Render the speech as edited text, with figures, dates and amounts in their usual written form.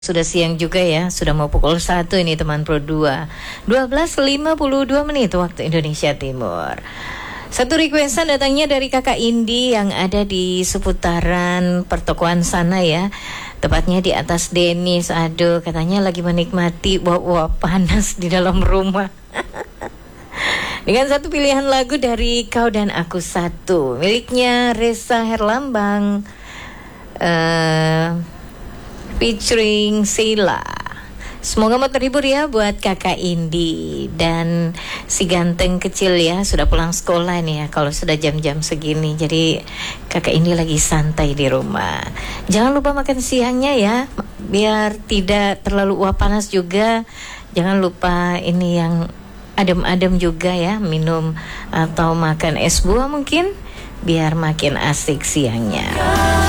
Sudah siang juga ya, sudah mau pukul 1 ini teman Pro 2. 12.52 menit waktu Indonesia Timur. Satu requestan datangnya dari kakak Indi yang ada di seputaran pertokoan sana ya. Tepatnya di atas Denis. Aduh, katanya lagi menikmati uap-uap panas di dalam rumah. Dengan satu pilihan lagu dari Kau dan Aku Satu, miliknya Reza Herlambang, featuring Sheila. Semoga mau terhibur ya buat kakak Indi dan si ganteng kecil ya. Sudah pulang sekolah nih ya kalau sudah jam-jam segini. Jadi kakak Indi lagi santai di rumah. Jangan lupa makan siangnya ya, biar tidak terlalu uap panas juga. Jangan lupa ini yang adem-adem juga ya, minum atau makan es buah mungkin, biar makin asik siangnya.